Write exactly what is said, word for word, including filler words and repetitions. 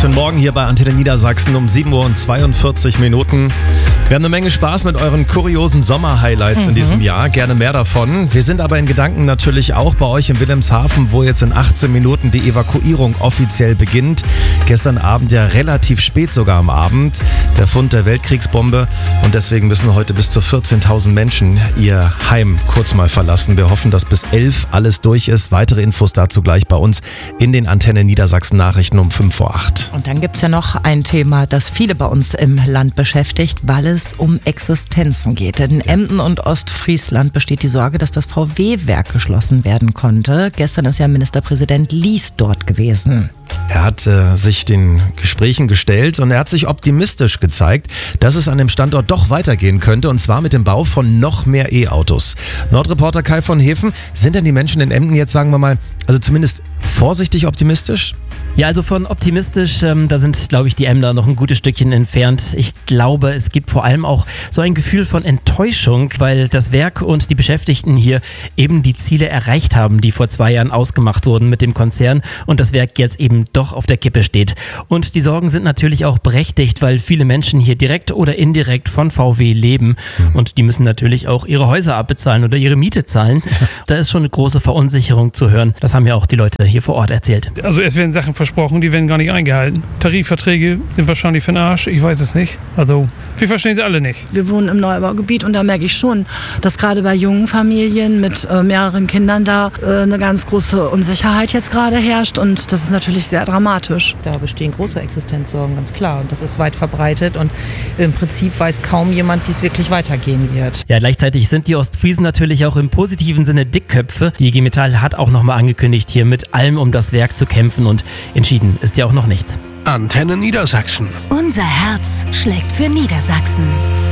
Schönen Morgen hier bei Antenne Niedersachsen um sieben Uhr und zweiundvierzig Minuten. Wir haben eine Menge Spaß mit euren kuriosen Sommer-Highlights mhm. in diesem Jahr. Gerne mehr davon. Wir sind aber in Gedanken natürlich auch bei euch in Wilhelmshaven, wo jetzt in achtzehn Minuten die Evakuierung offiziell beginnt. Gestern Abend ja relativ spät sogar am Abend. Der Fund der Weltkriegsbombe. Und deswegen müssen heute bis zu vierzehntausend Menschen ihr Heim kurz mal verlassen. Wir hoffen, dass bis elf alles durch ist. Weitere Infos dazu gleich bei uns in den Antenne Niedersachsen Nachrichten um fünf vor acht. Und dann gibt es ja noch ein Thema, das viele bei uns im Land beschäftigt, weil es um Existenzen geht. In Emden und Ostfriesland besteht die Sorge, dass das V W-Werk geschlossen werden konnte. Gestern ist ja Ministerpräsident Lies dort gewesen. Er hat äh, sich den Gesprächen gestellt und er hat sich optimistisch gezeigt, dass es an dem Standort doch weitergehen könnte, und zwar mit dem Bau von noch mehr E-Autos. Nordreporter Kai von Hefen, sind denn die Menschen in Emden jetzt, sagen wir mal, also zumindest vorsichtig optimistisch? Ja, also von optimistisch, ähm, da sind, glaube ich, die Emder noch ein gutes Stückchen entfernt. Ich glaube, es gibt vor allem auch so ein Gefühl von Enttäuschung, weil das Werk und die Beschäftigten hier eben die Ziele erreicht haben, die vor zwei Jahren ausgemacht wurden mit dem Konzern, und das Werk jetzt eben doch auf der Kippe steht. Und die Sorgen sind natürlich auch berechtigt, weil viele Menschen hier direkt oder indirekt von V W leben und die müssen natürlich auch ihre Häuser abbezahlen oder ihre Miete zahlen. Da ist schon eine große Verunsicherung zu hören. Das haben ja auch die Leute hier vor Ort erzählt. Also es werden Sachen versprochen, die werden gar nicht eingehalten. Tarifverträge sind wahrscheinlich für den Arsch, ich weiß es nicht. Also wir verstehen sie alle nicht. Wir wohnen im Neubaugebiet und da merke ich schon, dass gerade bei jungen Familien mit äh, mehreren Kindern da äh, eine ganz große Unsicherheit jetzt gerade herrscht, und das ist natürlich sehr dramatisch. Da bestehen große Existenzsorgen, ganz klar, und das ist weit verbreitet und im Prinzip weiß kaum jemand, wie es wirklich weitergehen wird. Ja, gleichzeitig sind die Ostfriesen natürlich auch im positiven Sinne Dickköpfe. Die I G Metall hat auch nochmal angekündigt, hier mit allem um das Werk zu kämpfen, und entschieden ist ja auch noch nichts. Antenne Niedersachsen. Unser Herz schlägt für Niedersachsen.